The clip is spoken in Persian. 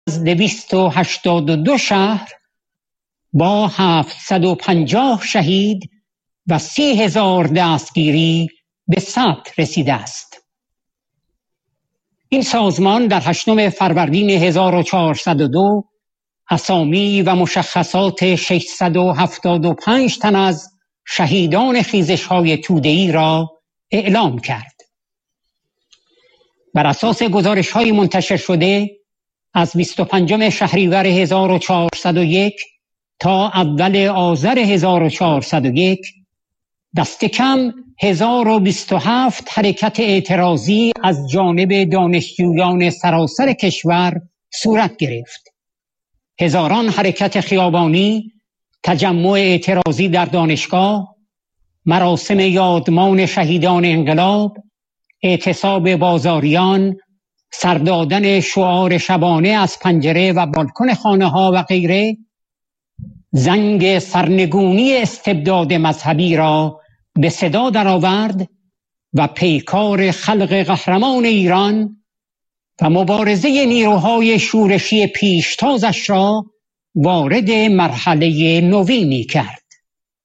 282 شهر با 750 شهید و 30,000 دستگیری به ثبت رسیده است. این سازمان در 8 فروردین 1402 اسامی و مشخصات 675 تن از شهیدان خیزش‌های توده‌ای را اعلام کرد. بر اساس گزارش‌های منتشر شده از 25 شهریور 1401 تا اول آذر 1401 دست کم 1027 حرکت اعتراضی از جانب دانشجویان سراسر کشور صورت گرفت. هزاران حرکت خیابانی، تجمع اعتراضی در دانشگاه، مراسم یادمان شهیدان انقلاب، اعتصاب بازاریان، سردادن شعار شبانه از پنجره و بالکن خانه‌ها و غیره، زنگ سرنگونی استبداد مذهبی را به صدا درآورد و پیکار خلق قهرمان ایران و مبارزه نیروهای شورشی پیشتازش را وارد مرحله نوینی کرد.